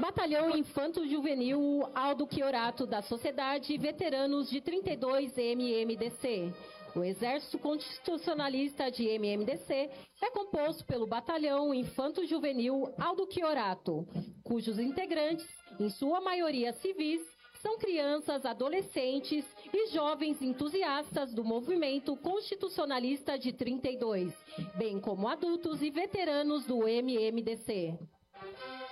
Batalhão Infanto-Juvenil Aldo Chiorato da Sociedade Veteranos de 32 MMDC. O Exército Constitucionalista de MMDC é composto pelo Batalhão Infanto-Juvenil Aldo Chiorato, cujos integrantes, em sua maioria civis, são crianças, adolescentes e jovens entusiastas do movimento constitucionalista de 32, bem como adultos e veteranos do MMDC.